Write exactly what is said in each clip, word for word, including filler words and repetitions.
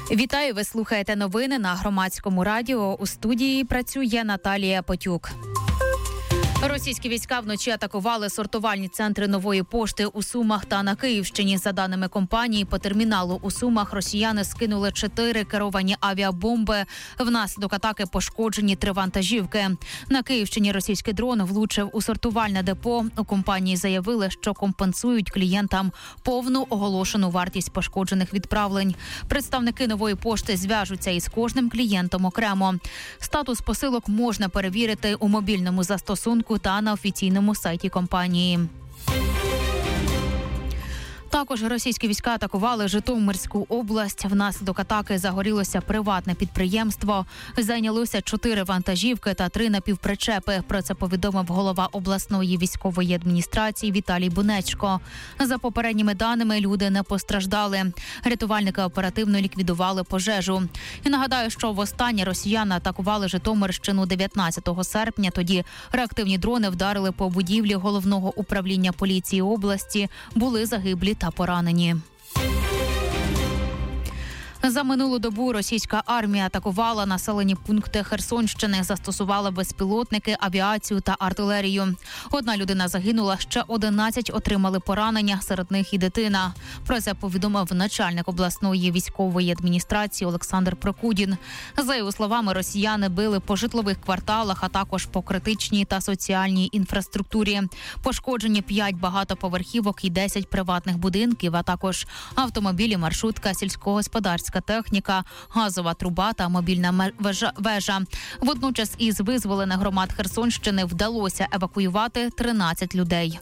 Вітаю, ви слухаєте новини на Громадському радіо. У студії працює Наталія Потюк. Російські війська вночі атакували сортувальні центри Нової пошти у Сумах та на Київщині. За даними компанії, по терміналу у Сумах росіяни скинули чотири керовані авіабомби. Внаслідок атаки пошкоджені три вантажівки. На Київщині російський дрон влучив у сортувальне депо. У компанії заявили, що компенсують клієнтам повну оголошену вартість пошкоджених відправлень. Представники Нової пошти зв'яжуться із кожним клієнтом окремо. Статус посилок можна перевірити у мобільному застосунку та на офіційному сайті компанії. Також російські війська атакували Житомирську область. Внаслідок атаки загорілося приватне підприємство. Зайнялося чотири вантажівки та три напівпричепи. Про це повідомив голова обласної військової адміністрації Віталій Бунечко. За попередніми даними, люди не постраждали. Рятувальники оперативно ліквідували пожежу. І нагадаю, що востаннє росіяни атакували Житомирщину дев'ятнадцятого серпня. Тоді реактивні дрони вдарили по будівлі головного управління поліції області. Були загиблі та поранені. За минулу добу російська армія атакувала населені пункти Херсонщини, застосувала безпілотники, авіацію та артилерію. Одна людина загинула, ще одинадцять отримали поранення, серед них і дитина. Про це повідомив начальник обласної військової адміністрації Олександр Прокудін. За його словами, росіяни били по житлових кварталах, а також по критичній та соціальній інфраструктурі. Пошкоджені п'ять багатоповерхівок і десять приватних будинків, а також автомобілі, маршрутка, сільськогосподарська техніка, газова труба та мобільна вежа. Водночас із визволених громад Херсонщини вдалося евакуювати тринадцять людей.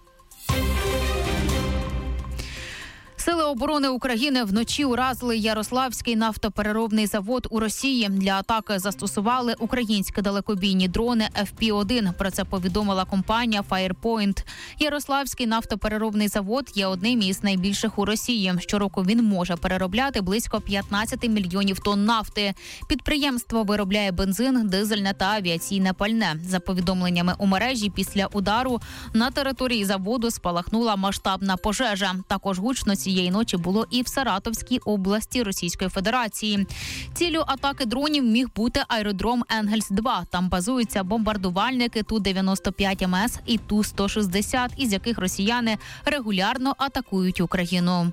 Сили оборони України вночі уразили Ярославський нафтопереробний завод у Росії. Для атаки застосували українські далекобійні дрони еф пі один. Про це повідомила компанія Firepoint. Ярославський нафтопереробний завод є одним із найбільших у Росії. Щороку він може переробляти близько п'ятнадцять мільйонів тонн нафти. Підприємство виробляє бензин, дизельне та авіаційне пальне. За повідомленнями у мережі, після удару на території заводу спалахнула масштабна пожежа. Також гучно цієї Цієї ночі було і в Саратовській області Російської Федерації. Ціллю атаки дронів міг бути аеродром Енгельс два. Там базуються бомбардувальники Ту дев'яносто п'ять ем ес і Ту сто шістдесят, із яких росіяни регулярно атакують Україну.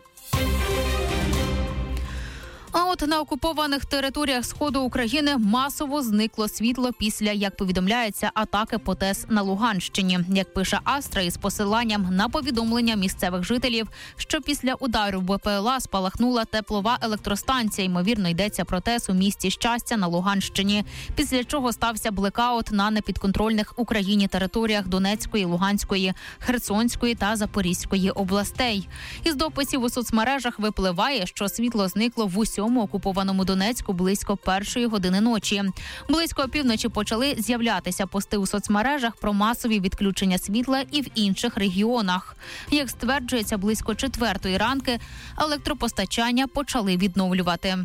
А от на окупованих територіях Сходу України масово зникло світло після, як повідомляється, атаки по ТЕС на Луганщині. Як пише Астра із посиланням на повідомлення місцевих жителів, що після удару Бе Пе Ел А спалахнула теплова електростанція. Ймовірно, йдеться про ТЕС у місті Щастя на Луганщині. Після чого стався блекаут на непідконтрольних Україні територіях Донецької, Луганської, Херсонської та Запорізької областей. Із дописів у соцмережах випливає, що світло зникло в усьому окупованому Донецьку близько першої години ночі. Близько опівночі почали з'являтися пости у соцмережах про масові відключення світла і в інших регіонах. Як стверджується, близько четвертої ранки електропостачання почали відновлювати.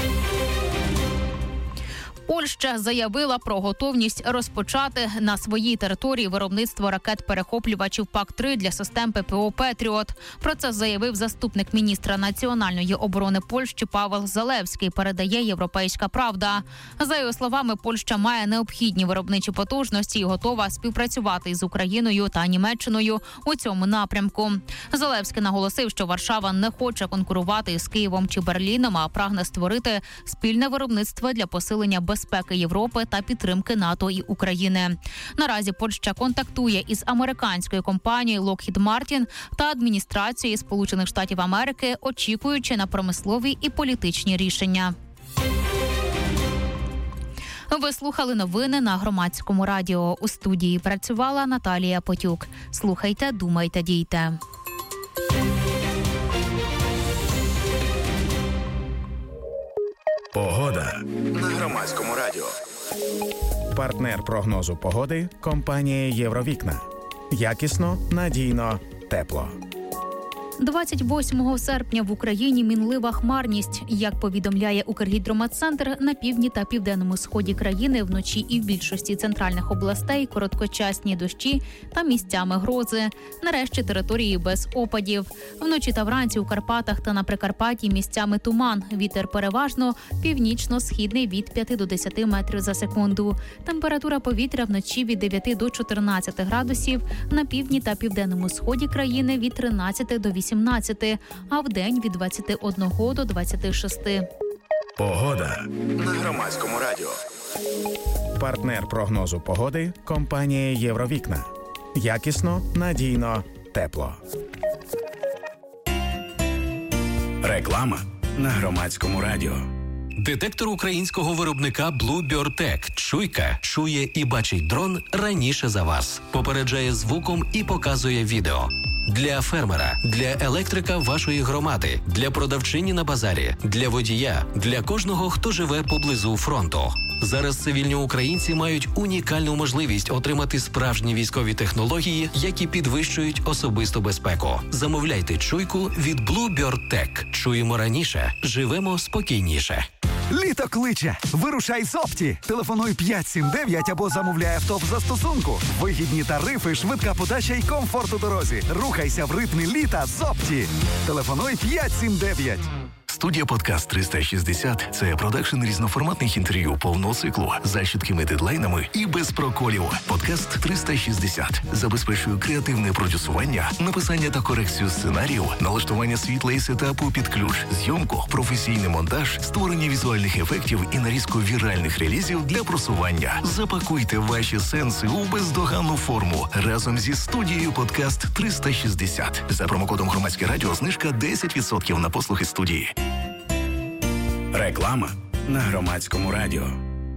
Польща заявила про готовність розпочати на своїй території виробництво ракет-перехоплювачів Пак три для систем Пе Пе О «Петріот». Про це заявив заступник міністра національної оборони Польщі Павел Залевський, передає «Європейська правда». За його словами, Польща має необхідні виробничі потужності і готова співпрацювати з Україною та Німеччиною у цьому напрямку. Залевський наголосив, що Варшава не хоче конкурувати з Києвом чи Берліном, а прагне створити спільне виробництво для посилення безпеки безпеки Європи та підтримки НАТО і України. Наразі Польща контактує із американською компанією Lockheed Martin та адміністрацією Сполучених Штатів Америки, очікуючи на промислові і політичні рішення. Ви слухали новини на Громадському радіо. У студії працювала Наталія Потюк. Слухайте, думайте, дійте. Погода на Громадському радіо. Партнер прогнозу погоди – компанія «Євровікна». Якісно, надійно, тепло. двадцять восьмого серпня в Україні мінлива хмарність. Як повідомляє Укргідрометцентр, на півдні та південному сході країни вночі і в більшості центральних областей короткочасні дощі та місцями грози. Нарешті території без опадів. Вночі та вранці у Карпатах та на Прикарпатті місцями туман. Вітер переважно північно-східний від п'яти до десяти метрів за секунду. Температура повітря вночі від дев'яти до чотирнадцяти градусів, на півдні та південному сході країни від тринадцяти до вісімнадцяти, а вдень від двадцяти одного до двадцяти шести. Погода на Громадському радіо. Партнер прогнозу погоди – компанія «Євровікна». Якісно, надійно, тепло. Реклама на Громадському радіо. Детектор українського виробника Bluebird-Tech. Чуйка чує і бачить дрон раніше за вас. Попереджає звуком і показує відео. Для фермера, для електрика вашої громади, для продавчині на базарі, для водія, для кожного, хто живе поблизу фронту. Зараз цивільні українці мають унікальну можливість отримати справжні військові технології, які підвищують особисту безпеку. Замовляйте чуйку від Bluebird-Tech. Чуємо раніше, живемо спокійніше. Літо кличе! Вирушай з Опті! Телефонуй п'ять сім дев'ять або замовляй авто в застосунку. Вигідні тарифи, швидка подача і комфорт у дорозі. Рухайся в ритмі літа з Опті! Телефонуй п'ять сім дев'ять. Студія «Подкаст триста шістдесят» – це продакшн різноформатних інтерв'ю повного циклу за чіткими дедлайнами і без проколів. «Подкаст триста шістдесят» забезпечує креативне продюсування, написання та корекцію сценарію, налаштування світла і сетапу під ключ, зйомку, професійний монтаж, створення візуальних ефектів і нарізку віральних релізів для просування. Запакуйте ваші сенси у бездоганну форму разом зі студією «Подкаст триста шістдесят». За промокодом «Громадське радіо» знижка десять відсотків на послуги студії. Реклама на Громадському радіо.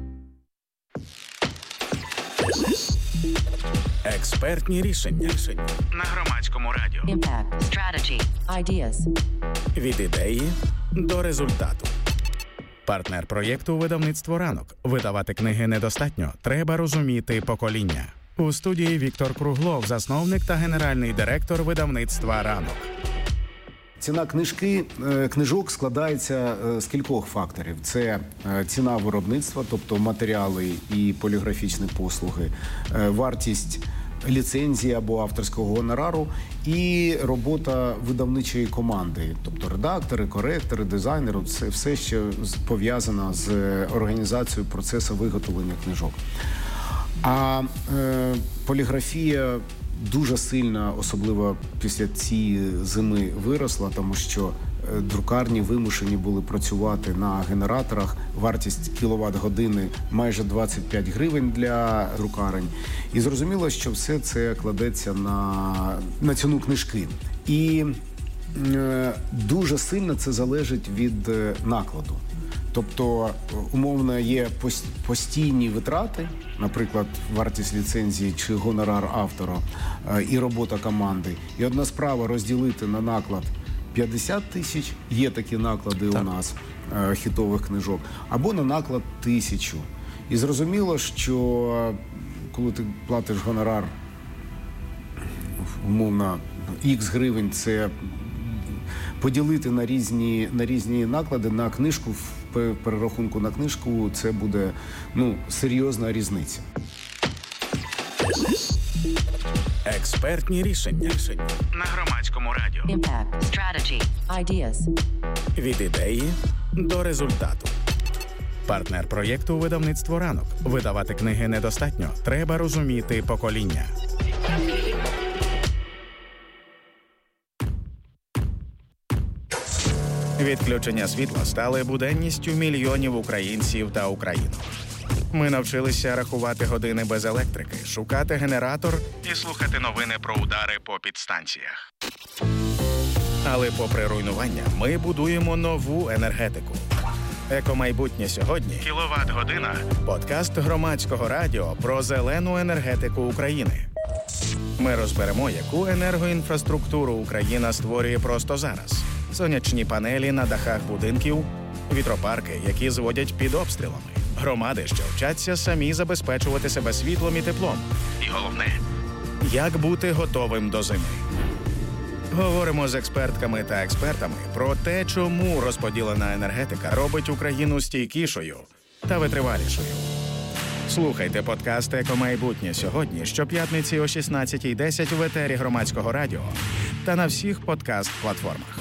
Експертні рішення на Громадському радіо. Impact, strategy, ideas. Від ідеї до результату. Партнер проєкту «Видавництво ранок». Видавати книги недостатньо. Треба розуміти покоління. У студії Віктор Круглов, засновник та генеральний директор видавництва «Ранок». Ціна книжки, книжок складається з кількох факторів. Це ціна виробництва, тобто матеріали і поліграфічні послуги, вартість ліцензії або авторського гонорару і робота видавничої команди, тобто редактори, коректори, дизайнери, це все, що пов'язано з організацією процесу виготовлення книжок. А е, поліграфія дуже сильно, особливо після цієї зими, виросла, тому що друкарні вимушені були працювати на генераторах. Вартість кіловат-години майже двадцять п'ять гривень для друкарень. І зрозуміло, що все це кладеться на, на ціну книжки. І е, дуже сильно це залежить від накладу. Тобто, умовно, є постійні витрати, наприклад, вартість ліцензії чи гонорар автора і робота команди. І одна справа розділити на наклад п'ятдесят тисяч, є такі наклади так. у нас, хітових книжок, або на наклад тисячу. І зрозуміло, що коли ти платиш гонорар, умовно, ікс гривень, це поділити на різні, на різні наклади, на книжку, в перерахунку на книжку, це буде, ну, серйозна різниця. Експертні рішення на Громадському радіо. Impact, strategy, ideas. Від ідеї до результату. Партнер проєкту «Видавництво ранок». Видавати книги недостатньо. Треба розуміти покоління. Відключення світла стали буденністю мільйонів українців та українок. Ми навчилися рахувати години без електрики, шукати генератор і слухати новини про удари по підстанціях. Але попри руйнування, ми будуємо нову енергетику. Екомайбутнє сьогодні – кіловат-година. Подкаст Громадського радіо про зелену енергетику України. Ми розберемо, яку енергоінфраструктуру Україна створює просто зараз. Сонячні панелі на дахах будинків, вітропарки, які зводять під обстрілами, громади, що вчаться самі забезпечувати себе світлом і теплом. І головне – як бути готовим до зими. Говоримо з експертками та експертами про те, чому розподілена енергетика робить Україну стійкішою та витривалішою. Слухайте подкаст «Екомайбутнє» сьогодні, щоп'ятниці о шістнадцятій десять в етері Громадського радіо та на всіх подкаст-платформах.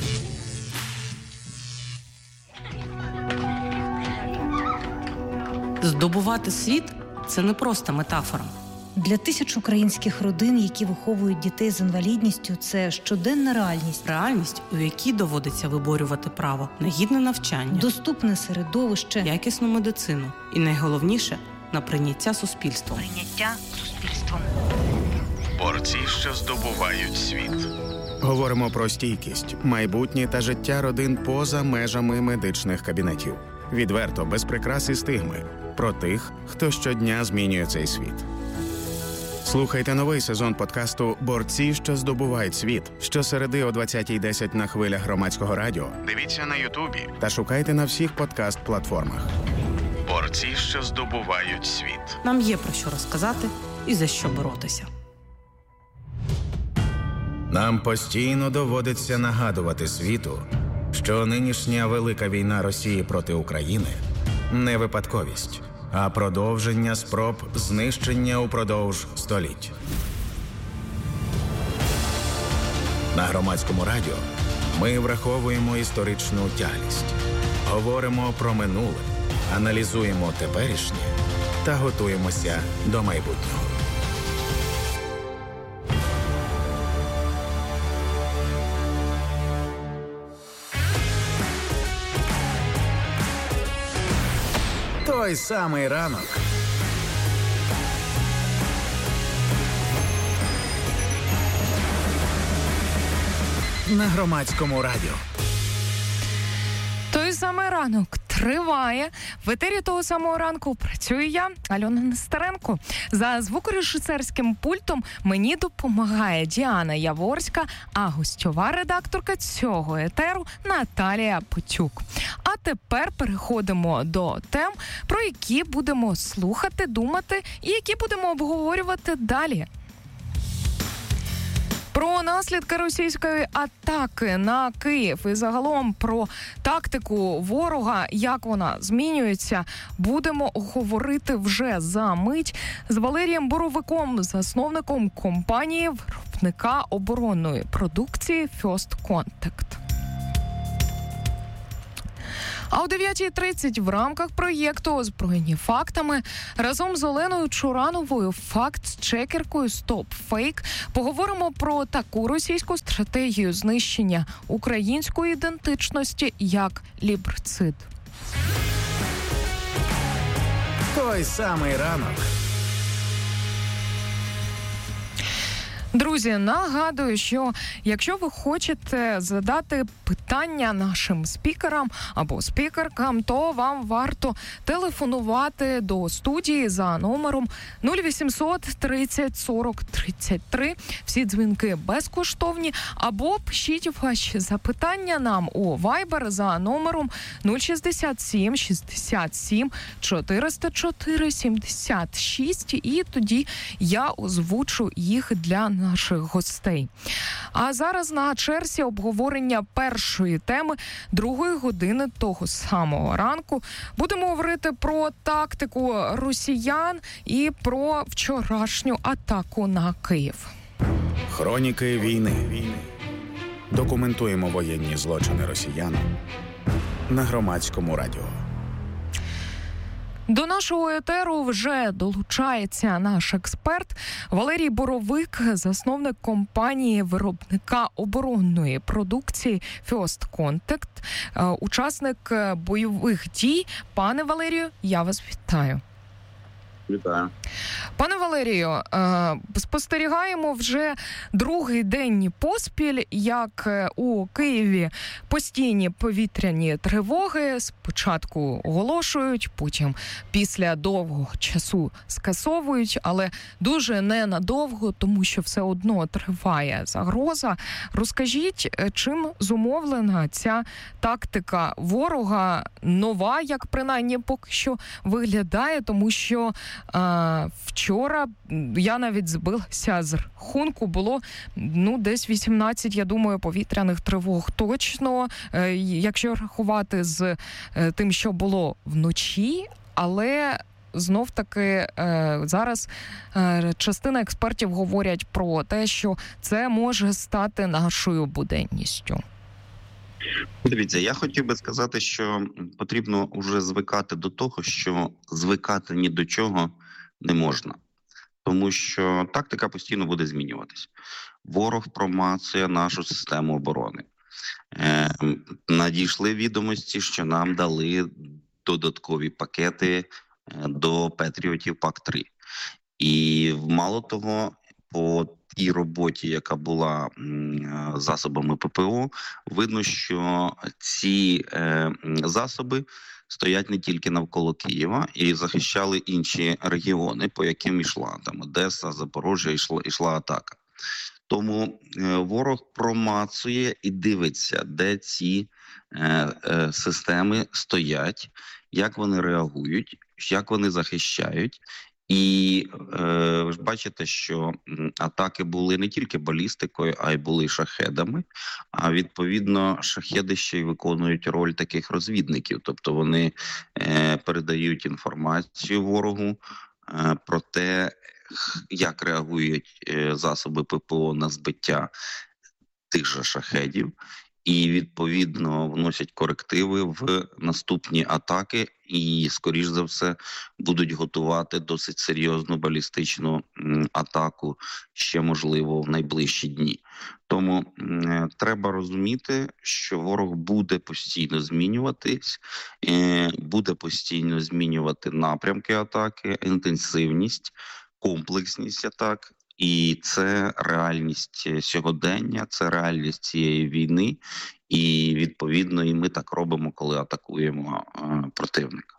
Здобувати світ – це не просто метафора. Для тисяч українських родин, які виховують дітей з інвалідністю, це щоденна реальність. Реальність, у якій доводиться виборювати право на гідне навчання, доступне середовище, якісну медицину і, найголовніше, на прийняття суспільством. Прийняття суспільством. Борці, що здобувають світ. Говоримо про стійкість, майбутнє та життя родин поза межами медичних кабінетів. Відверто, без прикрас і стигми. Про тих, хто щодня змінює цей світ. Слухайте новий сезон подкасту «Борці, що здобувають світ» щосереди о двадцятій десять на хвилях Громадського радіо. Дивіться на Ютубі та шукайте на всіх подкаст-платформах. Борці, що здобувають світ. Нам є про що розказати і за що боротися. Нам постійно доводиться нагадувати світу, що нинішня велика війна Росії проти України – не випадковість, а продовження спроб знищення упродовж століть. На Громадському радіо ми враховуємо історичну тяглість, говоримо про минуле, аналізуємо теперішнє та готуємося до майбутнього. Той самий ранок. На Громадському радіо. Той самий ранок триває. В етері того самого ранку працюю я, Альона Нестеренко. За звукорежисерським пультом мені допомагає Діана Яворська, а гостьова редакторка цього етеру Наталія Потюк. А тепер переходимо до тем, про які будемо слухати, думати і які будемо обговорювати далі. Про наслідки російської атаки на Київ і загалом про тактику ворога, як вона змінюється, будемо говорити вже за мить з Валерієм Боровиком, засновником компанії виробника оборонної продукції First Contact. А о дев'ятій тридцять в рамках проєкту «Озброєні фактами» разом з Оленою Чурановою, факт-чекеркою «Стоп Фейк», поговоримо про таку російську стратегію знищення української ідентичності, як ліберцид. Той самий ранок. Друзі, нагадую, що якщо ви хочете задати питання нашим спікерам або спікеркам, то вам варто телефонувати до студії за номером нуль вісімсот тридцять сорок тридцять три. Всі дзвінки безкоштовні. Або пишіть ваші запитання нам у Viber за номером нуль шістдесят сім шістдесят сім чотириста чотири сімдесят шість. І тоді я озвучу їх для наших гостей. А зараз на черзі обговорення першої теми другої години того самого ранку. Будемо говорити про тактику росіян і про вчорашню атаку на Київ. Хроніки війни. Документуємо воєнні злочини росіян на Громадському радіо. До нашого етеру вже долучається наш експерт Валерій Боровик, засновник компанії виробника оборонної продукції First Contact, учасник бойових дій. Пане Валерію, я вас вітаю. Вітаю. Пане Валерію, спостерігаємо вже другий день поспіль, як у Києві постійні повітряні тривоги спочатку оголошують, потім після довгого часу скасовують, але дуже ненадовго, тому що все одно триває загроза. Розкажіть, чим зумовлена ця тактика ворога, нова, як принаймні поки що виглядає, тому що Вчора я навіть збилася з рахунку, було ну десь вісімнадцять, я думаю, повітряних тривог точно, якщо рахувати з тим, що було вночі, але знов-таки зараз частина експертів говорять про те, що це може стати нашою буденністю. Дивіться, я хотів би сказати, що потрібно вже звикати до того, що звикати ні до чого не можна. Тому що тактика постійно буде змінюватись. Ворог промацує нашу систему оборони. Е, надійшли відомості, що нам дали додаткові пакети до Петріотів пак три. І мало того, по тій роботі, яка була засобами ППО, видно, що ці е, засоби стоять не тільки навколо Києва і захищали інші регіони, по яким йшла там Одеса, Запоріжжя, йшла, йшла атака. Тому е, ворог промацує і дивиться, де ці е, е, системи стоять, як вони реагують, як вони захищають. І е, ви ж бачите, що атаки були не тільки балістикою, а й були шахедами. А відповідно, шахеди ще й виконують роль таких розвідників. Тобто вони е, передають інформацію ворогу е, про те, як реагують е, засоби ППО на збиття тих же шахедів. І, відповідно, вносять корективи в наступні атаки і, скоріш за все, будуть готувати досить серйозну балістичну атаку ще, можливо, в найближчі дні. Тому е, треба розуміти, що ворог буде постійно змінюватись, е, буде постійно змінювати напрямки атаки, інтенсивність, комплексність атак. І це реальність сьогодення, це реальність цієї війни. І, відповідно, і ми так робимо, коли атакуємо е, противника.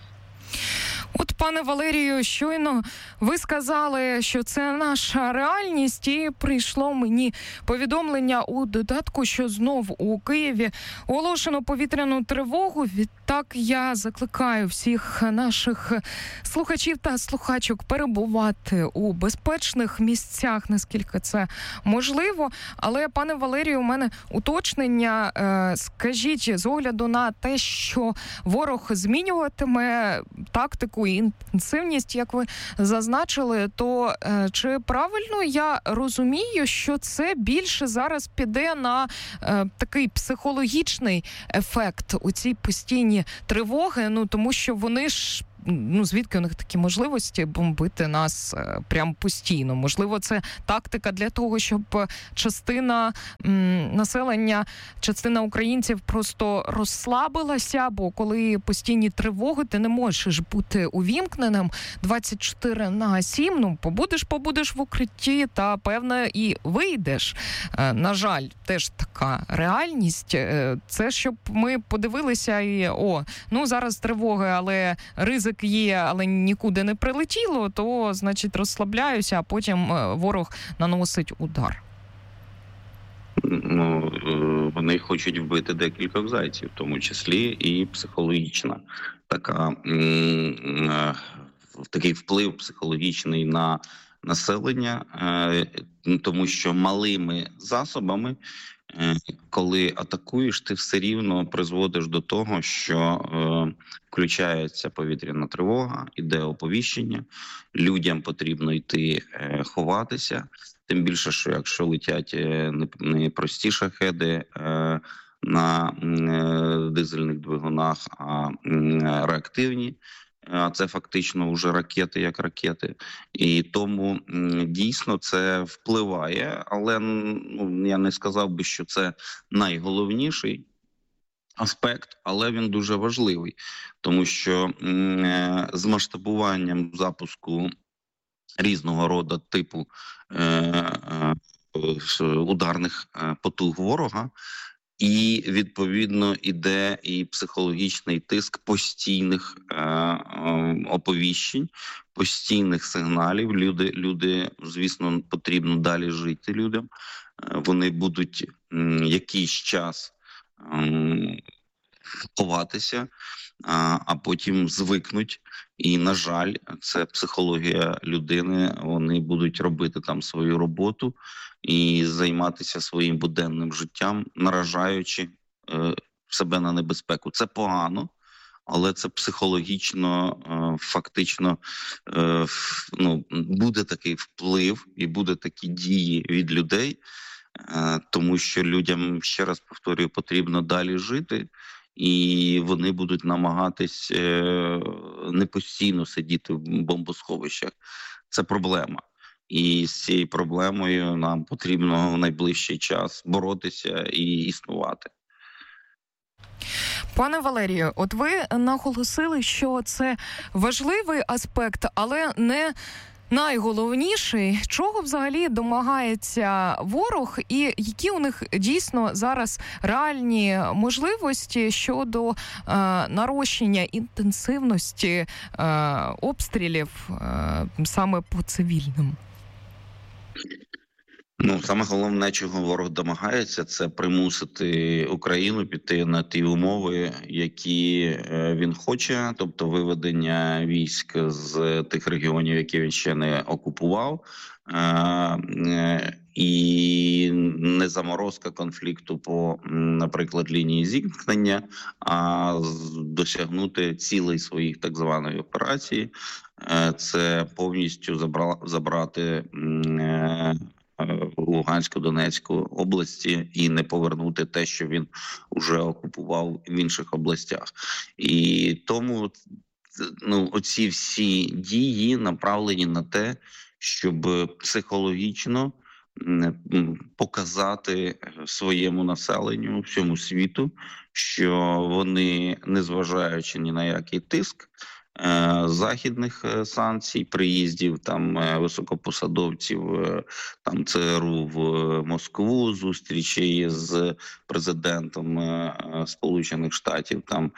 От, пане Валерію, щойно ви сказали, що це наша реальність, і прийшло мені повідомлення у додатку, що знов у Києві оголошено повітряну тривогу. Відтак я закликаю всіх наших слухачів та слухачок перебувати у безпечних місцях, наскільки це можливо. Але, пане Валерію, у мене уточнення. Скажіть, з огляду на те, що ворог змінюватиме тактику і інтенсивність, як ви зазначили, то е, чи правильно я розумію, що це більше зараз піде на е, такий психологічний ефект у ці постійні тривоги, ну тому що вони ж ну, звідки у них такі можливості бомбити нас е, прям постійно? Можливо, це тактика для того, щоб частина м, населення, частина українців просто розслабилася, бо коли постійні тривоги, ти не можеш бути увімкненим двадцять чотири на сім, ну, побудеш, побудеш в укритті та, певне, і вийдеш. Е, на жаль, теж така реальність. Е, це, щоб ми подивилися і, о, ну, зараз тривоги, але ризик є, але нікуди не прилетіло, то, значить, розслабляюся, а потім ворог наносить удар. Ну, вони хочуть вбити декілька зайців, в тому числі і психологічна така, такий вплив психологічний на населення, тому що малими засобами, коли атакуєш, ти все рівно призводиш до того, що е, включається повітряна тривога, іде оповіщення, людям потрібно йти е, ховатися, тим більше, що якщо летять е, не, не прості шахеди е, на е, дизельних двигунах, а е, реактивні, а це фактично вже ракети як ракети. І тому дійсно це впливає, але ну, я не сказав би, що це найголовніший аспект, але він дуже важливий, тому що з масштабуванням запуску різного роду типу е- е- ударних потуг ворога, і, відповідно, іде і психологічний тиск постійних е, е, оповіщень, постійних сигналів. Люди, люди, звісно, потрібно далі жити людям. Е, вони будуть м, якийсь час м, ховатися, а, а потім звикнуть. І, на жаль, це психологія людини. Вони будуть робити там свою роботу і займатися своїм буденним життям, наражаючи е, себе на небезпеку. Це погано, але це психологічно, е, фактично, е, ну, буде такий вплив і буде такі дії від людей, е, тому що людям, ще раз повторюю, потрібно далі жити. І вони будуть намагатись е, не постійно сидіти в бомбосховищах. Це проблема. І з цією проблемою нам потрібно в найближчий час боротися і існувати. Пане Валерію, от ви наголосили, що це важливий аспект, але не найголовніший. Чого взагалі домагається ворог і які у них дійсно зараз реальні можливості щодо е, нарощення інтенсивності е, обстрілів е, саме по цивільним? Ну, саме головне, чого ворог домагається, це примусити Україну піти на ті умови, які він хоче, тобто виведення військ з тих регіонів, які він ще не окупував, і не заморозка конфлікту по, наприклад, лінії зіткнення, а досягнути цілей своїх так званої операції. Це повністю забрати Луганську, Донецьку області і не повернути те, що він вже окупував в інших областях. І тому ну, оці всі дії направлені на те, щоб психологічно показати своєму населенню, всьому світу, що вони, незважаючи ні на який тиск, західних санкцій, приїздів там високопосадовців там ЦРУ в Москву, зустрічей з президентом Сполучених Штатів там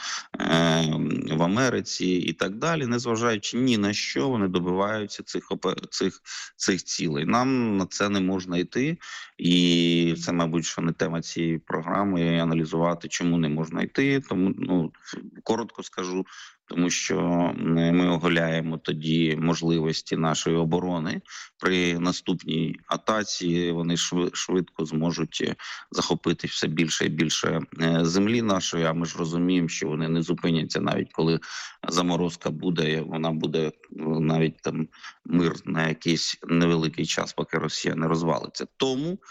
в Америці і так далі, незважаючи ні на що, вони добиваються цих цих цих цілей. Нам на це не можна йти, і це, мабуть, що не тема цієї програми аналізувати, чому не можна йти. Тому, ну, коротко скажу, тому що ми оголяємо тоді можливості нашої оборони. При наступній атаці вони швидко зможуть захопити все більше і більше землі нашої, а ми ж розуміємо, що вони не зупиняться навіть коли заморозка буде, вона буде навіть там мир на якийсь невеликий час, поки Росія не розвалиться. Тому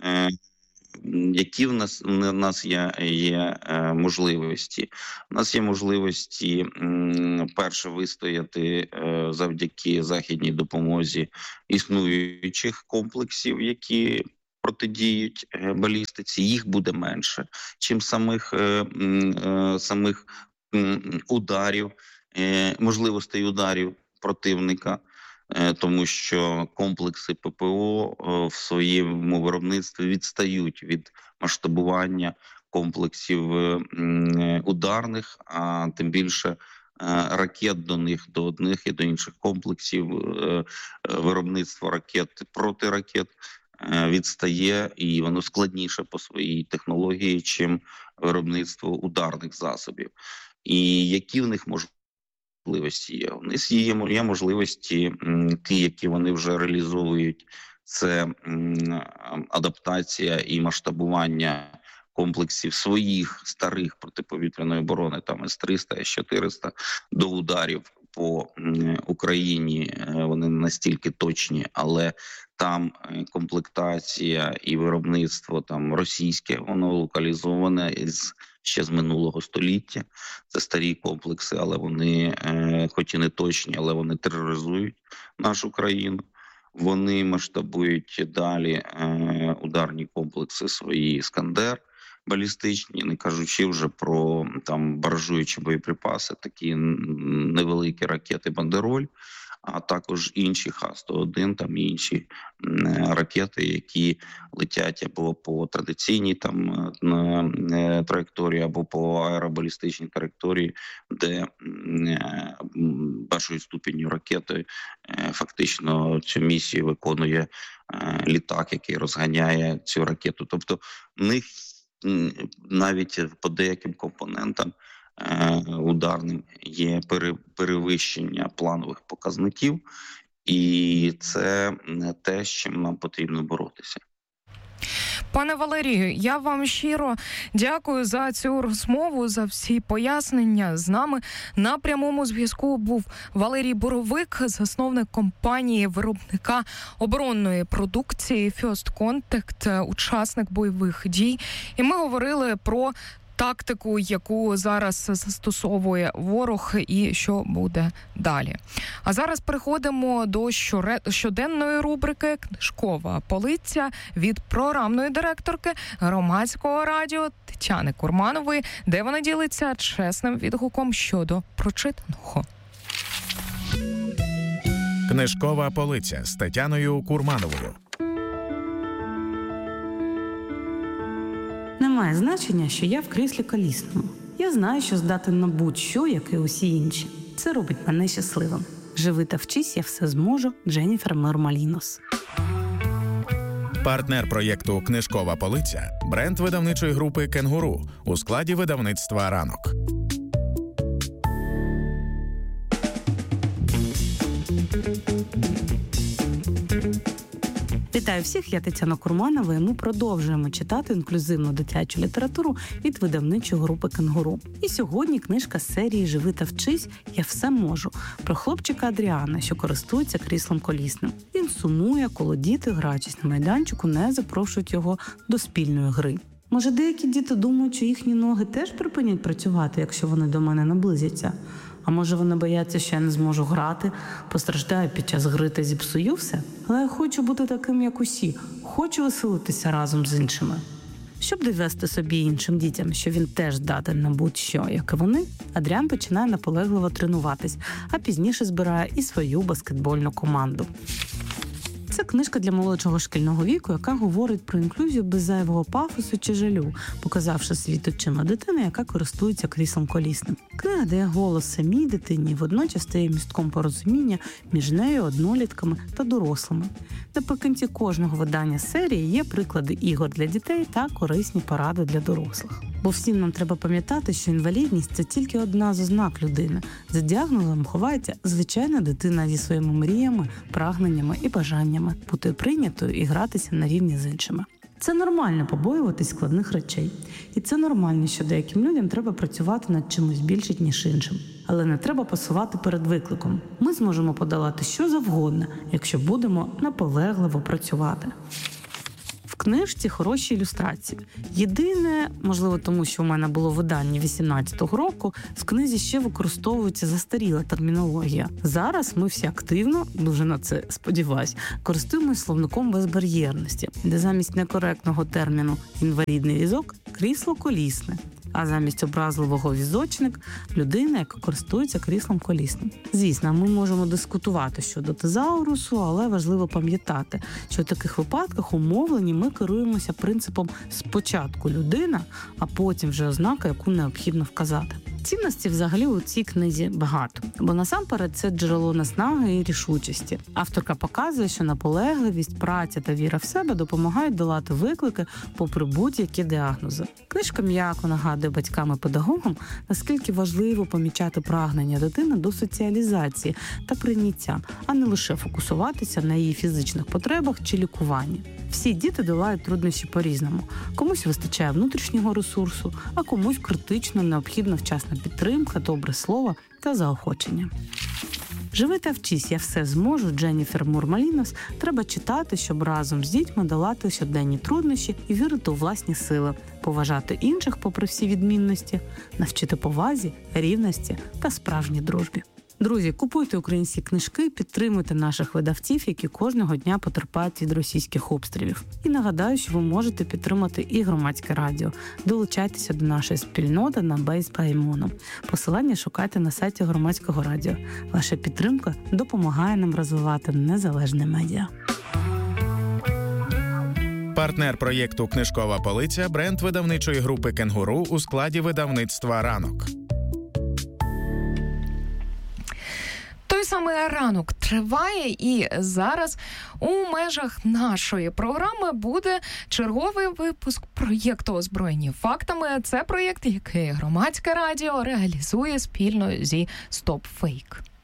які в нас, в нас є, є е, можливості? У нас є можливості, м, перше, вистояти е, завдяки західній допомозі існуючих комплексів, які протидіють е, балістиці. Їх буде менше, чим самих, е, е, самих е, ударів, е, можливостей ударів противника. Тому що комплекси ППО в своєму виробництві відстають від масштабування комплексів ударних, а тим більше ракет до них, до одних і до інших комплексів. Виробництво ракет, протиракет відстає, і воно складніше по своїй технології, чим виробництво ударних засобів. І які в них можуть можливості є. У них є, є можливості, ті, які вони вже реалізовують, це адаптація і масштабування комплексів своїх старих протиповітряної оборони, там С триста, С чотириста, до ударів по Україні. Вони не настільки точні, але там комплектація і виробництво там російське, воно локалізоване із ще з минулого століття. Це старі комплекси, але вони, хоч і не точні, але вони тероризують нашу країну. Вони масштабують далі ударні комплекси свої «Іскандер» балістичні, не кажучи вже про там баражуючі боєприпаси, такі невеликі ракети «Бандероль», а також інші Х сто один, там інші ракети, які летять або по традиційній там траєкторії, або по аеробалістичній траєкторії, де першою ступенью ракети фактично цю місію виконує літак, який розганяє цю ракету. Тобто в них навіть по деяким компонентам ударним є перевищення планових показників, і це не те, з чим нам потрібно боротися. Пане Валерію, я вам щиро дякую за цю розмову, за всі пояснення. З нами на прямому зв'язку був Валерій Боровик, засновник компанії виробника оборонної продукції First Contact, учасник бойових дій. І ми говорили про тактику, яку зараз застосовує ворог і що буде далі. А зараз переходимо до щоденної рубрики «Книжкова полиця» від програмної директорки Громадського радіо Тетяни Курманової, де вона ділиться чесним відгуком щодо прочитаного. Книжкова полиця з Тетяною Курмановою. Немає значення, що я в кріслі колісному. Я знаю, що здатен на будь-що, як і усі інші. Це робить мене щасливим. Живи та вчись, я все зможу. Дженніфер Мур-Малінос. Партнер проєкту «Книжкова полиця» – бренд видавничої групи «Кенгуру» у складі видавництва «Ранок». Вітаю всіх, я Тетяна Курманова, і ми продовжуємо читати інклюзивну дитячу літературу від видавничої групи «Кенгуру». І сьогодні книжка з серії «Живи та вчись, я все можу» про хлопчика Адріана, що користується кріслом колісним. Він сумує, коли діти, граючись на майданчику, не запрошують його до спільної гри. Може, деякі діти думають, що їхні ноги теж припинять працювати, якщо вони до мене наблизяться? А може вони бояться, що я не зможу грати, постраждаю під час гри та зіпсую все? Але я хочу бути таким, як усі. Хочу веселитися разом з іншими. Щоб довести собі і іншим дітям, що він теж здатен на будь-що, як і вони, Адріан починає наполегливо тренуватись, а пізніше збирає і свою баскетбольну команду. Це книжка для молодшого шкільного віку, яка говорить про інклюзію без зайвого пафосу чи жалю, показавши світ очима дитини, яка користується кріслом колісним. Книга дає голос самій дитині і водночас стає містком порозуміння між нею, однолітками та дорослими. Наприкінці кожного видання серії є приклади ігор для дітей та корисні поради для дорослих. Бо всім нам треба пам'ятати, що інвалідність – це тільки одна з ознак людини. За діагнозом ховається звичайна дитина зі своїми мріями, прагненнями і бажаннями бути прийнятою і гратися на рівні з іншими. Це нормально побоюватись складних речей. І це нормально, що деяким людям треба працювати над чимось більше, ніж іншим. Але не треба пасувати перед викликом. Ми зможемо подолати що завгодно, якщо будемо наполегливо працювати. В книжці хороші ілюстрації. Єдине, можливо, тому що у мене було видання вісімнадцятого року, в книзі ще використовується застаріла термінологія. Зараз ми всі активно, дуже на це сподіваюсь, користуємось словником безбар'єрності, де замість некоректного терміну «інвалідний візок» – крісло колісне. А замість образливого візочник – людина, яка користується кріслом колісним. Звісно, ми можемо дискутувати щодо тезаурусу, але важливо пам'ятати, що в таких випадках у мовленні ми керуємося принципом «спочатку людина, а потім вже ознака, яку необхідно вказати». Цінності взагалі у цій книзі багато, бо насамперед це джерело наснаги і рішучості. Авторка показує, що наполегливість, праця та віра в себе допомагають долати виклики попри будь-які діагнози. Книжка м'яко нагадує батькам і педагогам, наскільки важливо помічати прагнення дитини до соціалізації та прийняття, а не лише фокусуватися на її фізичних потребах чи лікуванні. Всі діти долають труднощі по-різному. Комусь вистачає внутрішнього ресурсу, а комусь критично необхідна вчасна підтримка, добре слово та заохочення. «Живи та вчись, я все зможу» Дженніфер Мур-Малінос треба читати, щоб разом з дітьми долати щоденні труднощі і вірити у власні сили, поважати інших попри всі відмінності, навчити повазі, рівності та справжній дружбі. Друзі, купуйте українські книжки, підтримуйте наших видавців, які кожного дня потерпають від російських обстрілів. І нагадаю, що ви можете підтримати і Громадське радіо. Долучайтеся до нашої спільноти на Бейс-Паймону. Посилання шукайте на сайті Громадського радіо. Ваша підтримка допомагає нам розвивати незалежне медіа. Партнер проєкту «Книжкова полиця» – бренд видавничої групи «Кенгуру» у складі видавництва «Ранок». Той саме ранок триває, і зараз у межах нашої програми буде черговий випуск проєкту «Озброєні фактами». Це проєкт, який Громадське радіо реалізує спільно зі Стоп Фейк.